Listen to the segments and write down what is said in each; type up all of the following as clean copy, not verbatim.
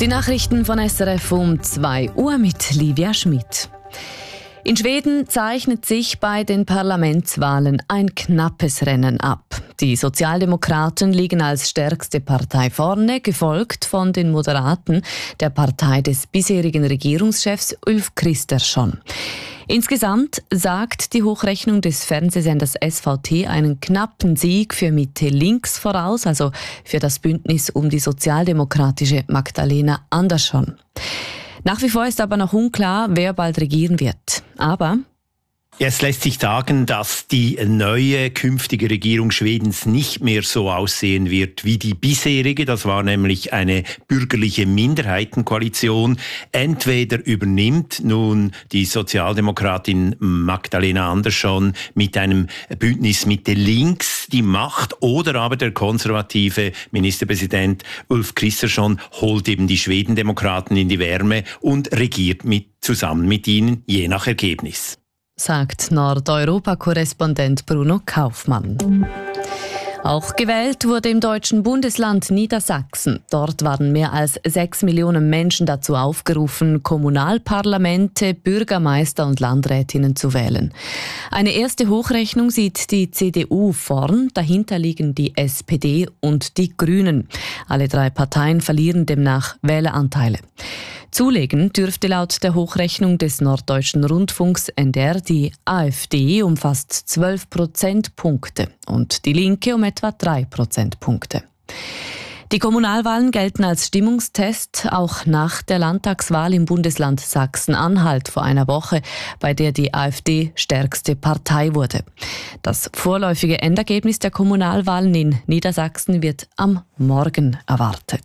Die Nachrichten von SRF um 2 Uhr mit Livia Schmidt. In Schweden zeichnet sich bei den Parlamentswahlen ein knappes Rennen ab. Die Sozialdemokraten liegen als stärkste Partei vorne, gefolgt von den Moderaten, der Partei des bisherigen Regierungschefs Ulf Kristersson. Insgesamt sagt die Hochrechnung des Fernsehsenders SVT einen knappen Sieg für Mitte links voraus, also für das Bündnis um die sozialdemokratische Magdalena Andersson. Nach wie vor ist aber noch unklar, wer bald regieren wird. Aber es lässt sich sagen, dass die neue künftige Regierung Schwedens nicht mehr so aussehen wird wie die bisherige. Das war nämlich eine bürgerliche Minderheitenkoalition. Entweder übernimmt nun die Sozialdemokratin Magdalena Andersson mit einem Bündnis Mitte links die Macht, oder aber der konservative Ministerpräsident Ulf Kristersson holt eben die Schwedendemokraten in die Wärme und regiert zusammen mit ihnen, je nach Ergebnis, sagt Nordeuropa-Korrespondent Bruno Kaufmann. Auch gewählt wurde im deutschen Bundesland Niedersachsen. Dort waren mehr als 6 Millionen Menschen dazu aufgerufen, Kommunalparlamente, Bürgermeister und Landrätinnen zu wählen. Eine erste Hochrechnung sieht die CDU vorn, dahinter liegen die SPD und die Grünen. Alle 3 Parteien verlieren demnach Wähleranteile. Zulegen dürfte laut der Hochrechnung des Norddeutschen Rundfunks NDR die AfD um fast 12 Prozentpunkte und die Linke um etwa 3 Prozentpunkte. Die Kommunalwahlen gelten als Stimmungstest, auch nach der Landtagswahl im Bundesland Sachsen-Anhalt vor einer Woche, bei der die AfD stärkste Partei wurde. Das vorläufige Endergebnis der Kommunalwahlen in Niedersachsen wird am Morgen erwartet.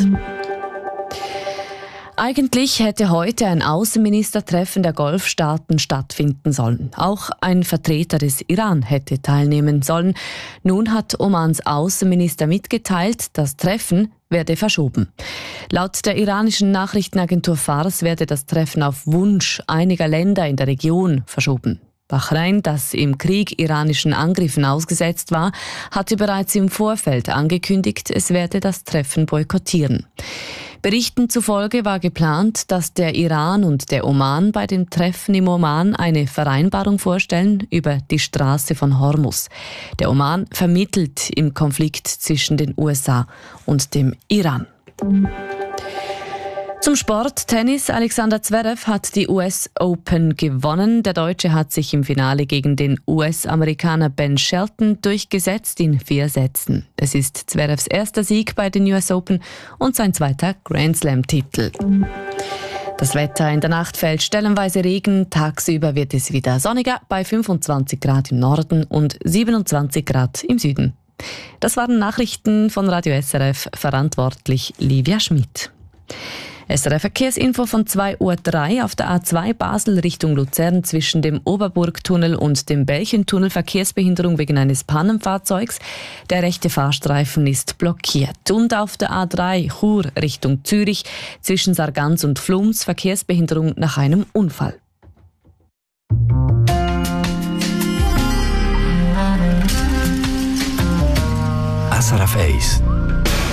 Eigentlich hätte heute ein Außenministertreffen der Golfstaaten stattfinden sollen. Auch ein Vertreter des Iran hätte teilnehmen sollen. Nun hat Omans Außenminister mitgeteilt, das Treffen werde verschoben. Laut der iranischen Nachrichtenagentur Fars werde das Treffen auf Wunsch einiger Länder in der Region verschoben. Bahrain, das im Krieg iranischen Angriffen ausgesetzt war, hatte bereits im Vorfeld angekündigt, es werde das Treffen boykottieren. Berichten zufolge war geplant, dass der Iran und der Oman bei dem Treffen im Oman eine Vereinbarung vorstellen über die Straße von Hormuz. Der Oman vermittelt im Konflikt zwischen den USA und dem Iran. Zum Sport, Tennis. Alexander Zverev hat die US Open gewonnen. Der Deutsche hat sich im Finale gegen den US-Amerikaner Ben Shelton durchgesetzt in 4 Sätzen. Es ist Zverevs erster Sieg bei den US Open und sein 2. Grand-Slam-Titel. Das Wetter: in der Nacht fällt stellenweise Regen, tagsüber wird es wieder sonniger bei 25 Grad im Norden und 27 Grad im Süden. Das waren Nachrichten von Radio SRF, verantwortlich Livia Schmidt. SRF Verkehrsinfo von 2:03 Uhr auf der A2 Basel Richtung Luzern zwischen dem Oberburgtunnel und dem Belchentunnel Verkehrsbehinderung wegen eines Pannenfahrzeugs. Der rechte Fahrstreifen ist blockiert. Und auf der A3 Chur Richtung Zürich zwischen Sargans und Flums Verkehrsbehinderung nach einem Unfall. SRF 1